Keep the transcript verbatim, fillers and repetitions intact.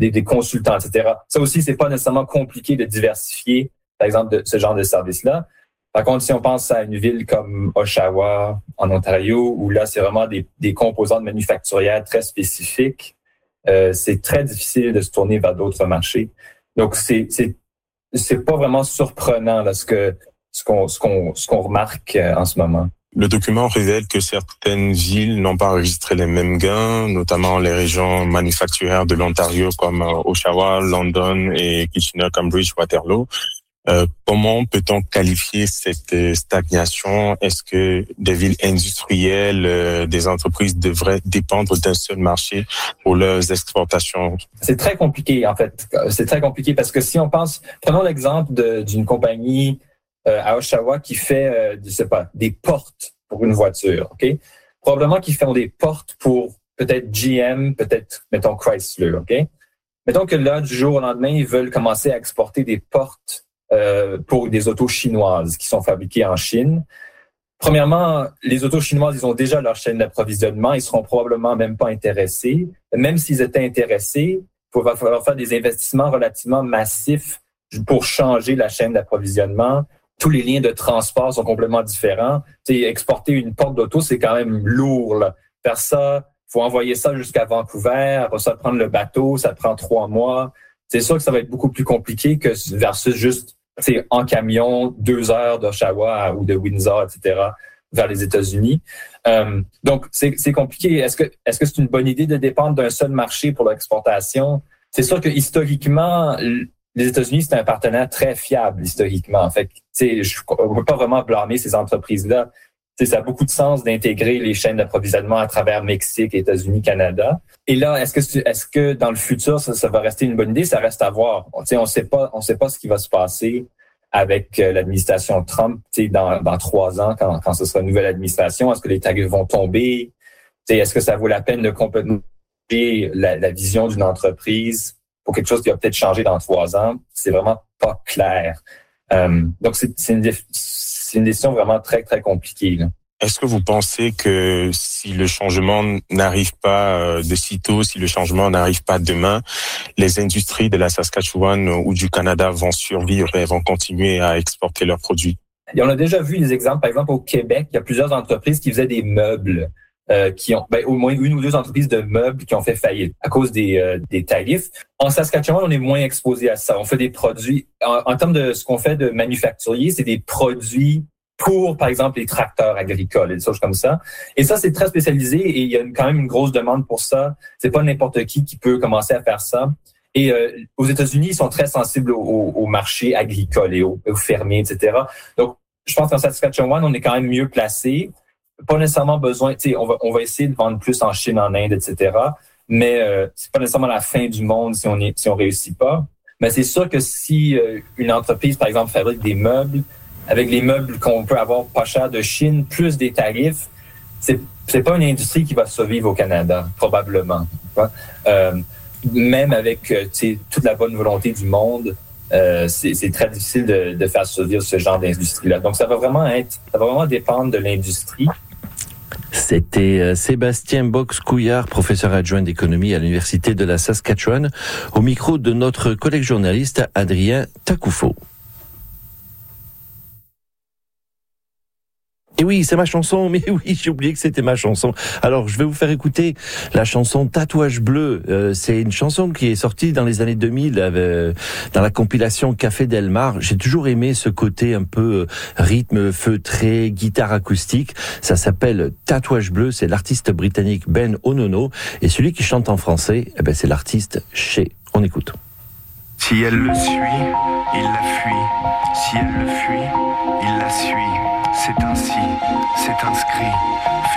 des, des consultants, et cetera. Ça aussi, c'est pas nécessairement compliqué de diversifier, par exemple, de ce genre de service-là. Par contre, si on pense à une ville comme Oshawa, en Ontario, où là, c'est vraiment des, des composantes manufacturières très spécifiques, euh, c'est très difficile de se tourner vers d'autres marchés. Donc, c'est, c'est, c'est pas vraiment surprenant, là, ce que, ce qu'on, ce qu'on, ce qu'on remarque euh, en ce moment. Le document révèle que certaines villes n'ont pas enregistré les mêmes gains, notamment les régions manufacturières de l'Ontario comme Oshawa, London et Kitchener, Cambridge, Waterloo. Euh, comment peut-on qualifier cette stagnation? Est-ce que des villes industrielles, euh, des entreprises devraient dépendre d'un seul marché pour leurs exportations? C'est très compliqué, en fait. C'est très compliqué parce que si on pense, prenons l'exemple de, d'une compagnie euh, à Oshawa qui fait, euh, je sais pas, des portes pour une voiture, ok? Probablement qu'ils font des portes pour peut-être G M, peut-être, mettons, Chrysler, ok? Mettons que là, du jour au lendemain, ils veulent commencer à exporter des portes Euh, pour des autos chinoises qui sont fabriquées en Chine. Premièrement, les autos chinoises, ils ont déjà leur chaîne d'approvisionnement. Ils seront probablement même pas intéressés. Même s'ils étaient intéressés, il va falloir faire des investissements relativement massifs pour changer la chaîne d'approvisionnement. Tous les liens de transport sont complètement différents. Tu sais, exporter une porte d'auto, c'est quand même lourd, là. Faire ça, faut envoyer ça jusqu'à Vancouver. Après ça, prendre le bateau, ça prend trois mois. C'est sûr que ça va être beaucoup plus compliqué que versus juste c'est en camion, deux heures d'Oshawa ou de Windsor, et cetera, vers les États-Unis. Euh, donc, c'est, c'est compliqué. Est-ce que, est-ce que c'est une bonne idée de dépendre d'un seul marché pour l'exportation? C'est sûr que historiquement, les États-Unis, c'est un partenaire très fiable, historiquement. Fait que, tu sais, on ne peut pas vraiment blâmer ces entreprises-là. Tu sais, ça a beaucoup de sens d'intégrer les chaînes d'approvisionnement à travers Mexique, États-Unis, Canada. Et là, est-ce que est-ce que dans le futur ça, ça va rester une bonne idée? Ça reste à voir. Tu sais, on sait pas, on sait pas ce qui va se passer avec l'administration Trump. Tu sais, dans dans trois ans, quand quand ce sera une nouvelle administration, est-ce que les tarifs vont tomber? Tu sais, est-ce que ça vaut la peine de complètement changer la, la vision d'une entreprise pour quelque chose qui va peut-être changer dans trois ans? C'est vraiment pas clair. Euh, donc c'est c'est une c'est une décision vraiment très, très compliquée, là. Est-ce que vous pensez que si le changement n'arrive pas de sitôt, si le changement n'arrive pas demain, les industries de la Saskatchewan ou du Canada vont survivre et vont continuer à exporter leurs produits? Et on a déjà vu des exemples. Par exemple, au Québec, il y a plusieurs entreprises qui faisaient des meubles, euh, qui ont, ben, au moins une ou deux entreprises de meubles qui ont fait faillite à cause des, euh, des tarifs. En Saskatchewan, on est moins exposé à ça. On fait des produits, en, en termes de ce qu'on fait de manufacturier, c'est des produits pour, par exemple, les tracteurs agricoles et des choses comme ça. Et ça, c'est très spécialisé et il y a une, quand même une grosse demande pour ça. C'est pas n'importe qui qui peut commencer à faire ça. Et euh, aux États-Unis, ils sont très sensibles au, au, au marché agricole et aux, aux fermiers, et cetera. Donc, je pense qu'en Saskatchewan, on est quand même mieux placé. Pas nécessairement besoin, tu sais, on va, on va essayer de vendre plus en Chine, en Inde, et cetera. Mais euh, c'est pas nécessairement la fin du monde si on est, si on réussit pas. Mais c'est sûr que si euh, une entreprise, par exemple, fabrique des meubles, avec les meubles qu'on peut avoir pas cher de Chine, plus des tarifs, c'est c'est pas une industrie qui va survivre au Canada, probablement. Euh, même avec euh, toute la bonne volonté du monde, euh, c'est, c'est très difficile de, de faire survivre ce genre d'industrie-là. Donc, ça va vraiment être, ça va vraiment dépendre de l'industrie. C'était Sébastien Box-Couillard, professeur adjoint d'économie à l'Université de la Saskatchewan, au micro de notre collègue journaliste Adrien Takoufo. Et oui, c'est ma chanson, mais oui, j'ai oublié que c'était ma chanson. Alors, je vais vous faire écouter la chanson Tatouage bleu. Euh, c'est une chanson qui est sortie dans les années deux mille, euh, dans la compilation Café Del Mar. J'ai toujours aimé ce côté un peu rythme feutré, guitare acoustique. Ça s'appelle Tatouage bleu, c'est l'artiste britannique Ben Onono. Et celui qui chante en français, eh ben, c'est l'artiste Shea. On écoute. Si elle le suit, il la fuit. Si elle le fuit, il la suit. C'est ainsi, c'est inscrit.